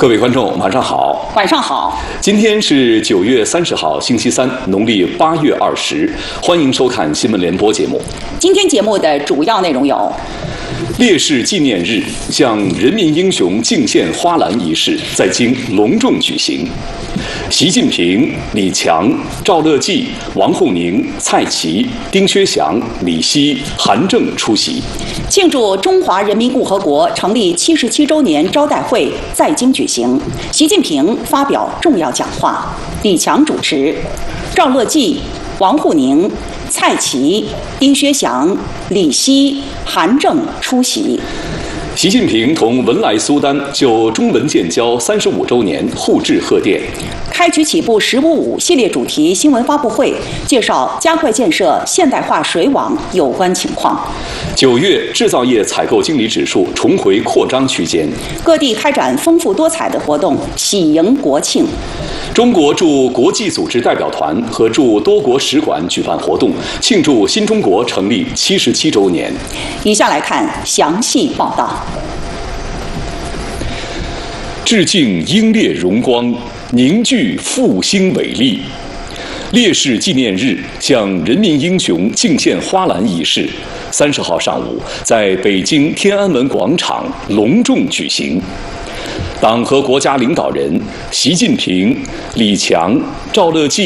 各位观众，晚上好。 晚上好。 今天是9月30号，星期三，农历8月20。欢迎收看新闻联播节目。 今天节目的主要内容有： 烈士纪念日向人民英雄敬献花篮仪式在京隆重举行。习近平、李强、赵乐际、王沪宁、蔡奇、丁薛祥、李希、韩正出席。 庆祝中华人民共和国成立77周年招待会在京举行，习近平发表重要讲话，李强主持，赵乐际、王沪宁、蔡奇、丁薛祥、李希、韩正出席。 习近平同文莱苏丹就中文建交35周年互致贺电， 开局起步“15+5”系列主题新闻发布会，介绍加快建设现代化水网有关情况。 9月制造业采购经理指数重回扩张区间， 各地开展丰富多彩的活动，喜迎国庆。 中国驻国际组织代表团和驻多国使馆举办活动，庆祝新中国成立77周年。 以下来看详细报道。 致敬英烈荣光，凝聚复兴伟力。烈士纪念日向人民英雄敬献花篮仪式30号上午在北京天安门广场隆重举行。党和国家领导人习近平、李强、赵乐际